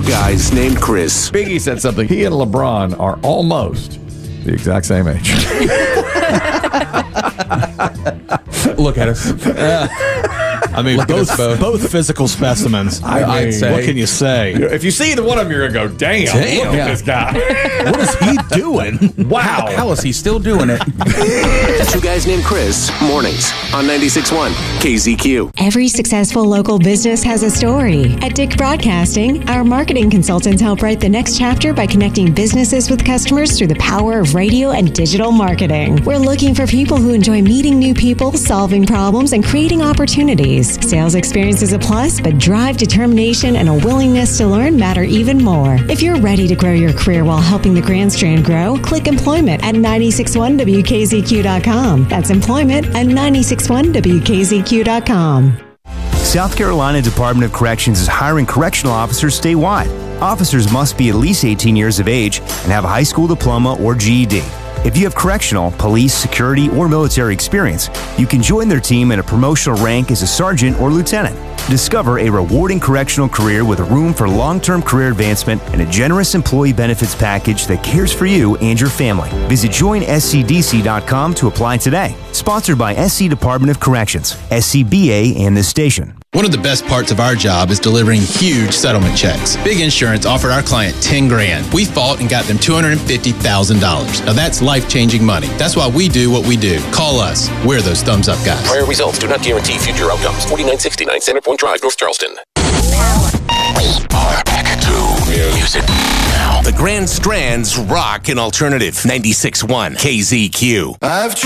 guys named Chris. Biggie said something. He and LeBron are almost the exact same age. Look at us. I mean, both physical specimens. I'd say. What can you say? If you see either one of them, you're going to go, damn, look at this guy. What is he doing? Wow. How is he still doing it? Two Guys Named Chris, mornings on 96.1 KZQ. Every successful local business has a story. At Dick Broadcasting, our marketing consultants help write the next chapter by connecting businesses with customers through the power of radio and digital marketing. We're looking for people who enjoy meeting new people, solving problems, and creating opportunities. Sales experience is a plus, but drive, determination, and a willingness to learn matter even more. If you're ready to grow your career while helping the Grand Strand grow, click employment at 961WKZQ.com. That's employment at 961WKZQ.com. South Carolina Department of Corrections is hiring correctional officers statewide. Officers must be at least 18 years of age and have a high school diploma or GED. If you have correctional, police, security, or military experience, you can join their team in a promotional rank as a sergeant or lieutenant. Discover a rewarding correctional career with room for long-term career advancement and a generous employee benefits package that cares for you and your family. Visit joinscdc.com to apply today. Sponsored by SC Department of Corrections, SCBA, and this station. One of the best parts of our job is delivering huge settlement checks. Big Insurance offered our client $10,000. We fought and got them $250,000. Now that's life-changing money. That's why we do what we do. Call us. We're those thumbs up guys. Prior results do not guarantee future outcomes. 4969 Center Point Drive, North Charleston. We are back to music now. The Grand Strand's Rock and Alternative 96.1 KZQ.